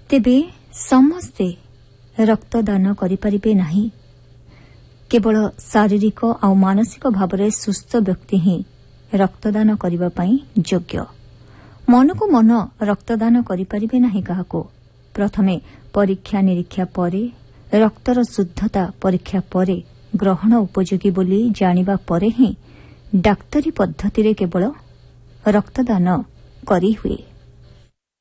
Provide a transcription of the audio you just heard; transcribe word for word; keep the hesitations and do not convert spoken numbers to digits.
ତେବେ ସମସ୍ତେ ରକ୍ତଦାନ କରିପାରିବେ ନାହିଁ। କେବଳ ଶାରୀରିକ ଆଉ ମାନସିକ ଭାବରେ ସୁସ୍ଥ ବ୍ୟକ୍ତି ହିଁ ରକ୍ତଦାନ କରିବା ପାଇଁ ଯୋଗ୍ୟ। ମନକୁ ମନ ରକ୍ତଦାନ କରିପାରିବେ ନାହିଁ କାହାକୁ। ପ୍ରଥମେ ପରୀକ୍ଷା ନିରୀକ୍ଷା ପରେ ରକ୍ତର ଶୁଦ୍ଧତା ପରୀକ୍ଷା ପରେ ଗ୍ରହଣ ଉପଯୋଗୀ ବୋଲି ଜାଣିବା ପରେ ହିଁ ଡାକ୍ତରୀ ପଦ୍ଧତିରେ କେବଳ ରକ୍ତଦାନ କରିହୁଏ।